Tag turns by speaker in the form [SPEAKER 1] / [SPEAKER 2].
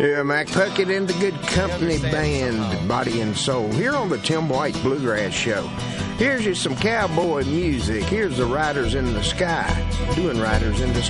[SPEAKER 1] Yeah, Mac Puckett and the Good Company Band, Body and Soul, here on the Tim White Bluegrass Show. Here's you some cowboy music. Here's the Riders in the Sky, doing Riders in the Sky.